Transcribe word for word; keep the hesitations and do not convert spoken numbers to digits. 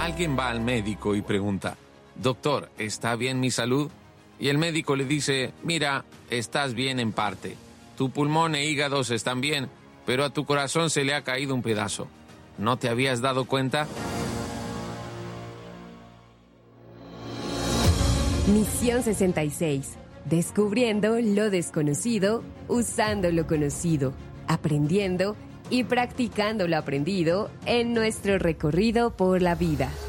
Alguien va al médico y pregunta, doctor, ¿está bien mi salud? Y el médico le dice, mira, estás bien en parte. Tu pulmón e hígados están bien, pero a tu corazón se le ha caído un pedazo. ¿No te habías dado cuenta? Misión sesenta y seis. Descubriendo lo desconocido, usando lo conocido, aprendiendo y practicando lo aprendido en nuestro recorrido por la vida.